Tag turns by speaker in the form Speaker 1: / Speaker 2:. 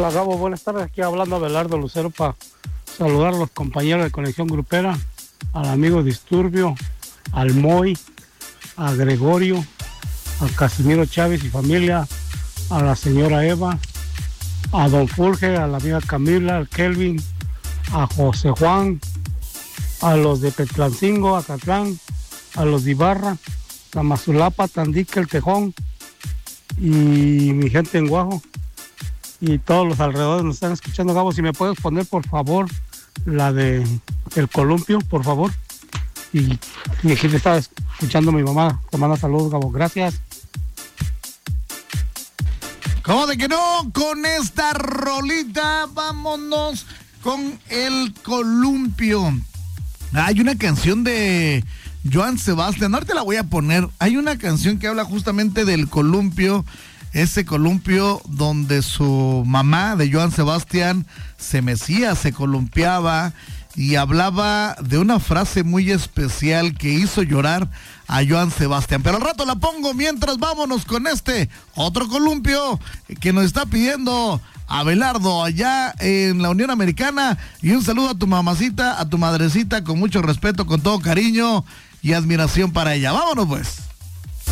Speaker 1: Hola Gabo, buenas tardes. Aquí hablando Abelardo Lucero para saludar a los compañeros de Conexión Grupera, al amigo Disturbio, al Moy, a Gregorio, a Casimiro Chávez y familia, a la señora Eva, a Don Fulge, a la amiga Camila, al Kelvin, a José Juan, a los de Petlancingo, a Catlán, a los de Ibarra, Tamazulapa, Tandique, El Tejón y mi gente en Guajo y todos los alrededores nos están escuchando. Gabo, si me puedes poner por favor la de El Columpio, por favor. Y aquí te estaba escuchando mi mamá. Te manda saludos, Gabo. Gracias.
Speaker 2: ¿Cómo de que no? Con esta rolita, vámonos con El Columpio. Hay una canción de Joan Sebastián, ahorita la voy a poner. Hay una canción que habla justamente del columpio, ese columpio donde su mamá de Joan Sebastián se mecía, se columpiaba y hablaba de una frase muy especial que hizo llorar a Joan Sebastián. Pero al rato la pongo, mientras vámonos con este otro columpio que nos está pidiendo Abelardo allá en la Unión Americana. Y un saludo a tu mamacita, a tu madrecita, con mucho respeto, con todo cariño y admiración para ella. Vámonos pues.